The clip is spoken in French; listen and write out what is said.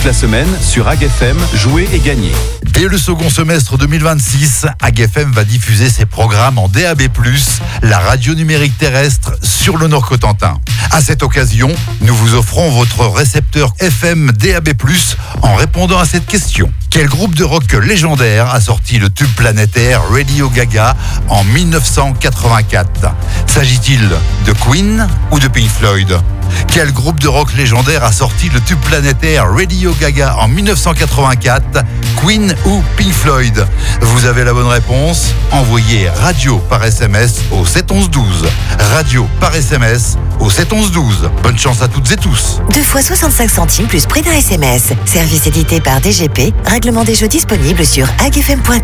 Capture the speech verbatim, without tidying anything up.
toute la semaine sur A G F M, jouez et gagnez. Dès le second semestre deux mille vingt-six, A G F M va diffuser ses programmes en D A B plus, la radio numérique terrestre sur le Nord-Cotentin. À cette occasion, nous vous offrons votre récepteur F M D A B plus, en répondant à cette question. Quel groupe de rock légendaire a sorti le tube planétaire Radio Gaga en mille neuf cent quatre-vingt-quatre? S'agit-il de Queen ou de Pink Floyd? Quel groupe de rock légendaire a sorti le tube planétaire Radio Gaga en mille neuf cent quatre-vingt-quatre? Queen ou Pink Floyd? Vous avez la bonne réponse. Envoyez radio par S M S au sept onze douze. Radio par S M S au sept onze douze. Bonne chance à toutes et tous. Deux fois soixante-cinq centimes plus prix d'un S M S. Service édité par D G P. Règlement des jeux disponible sur agfm point com.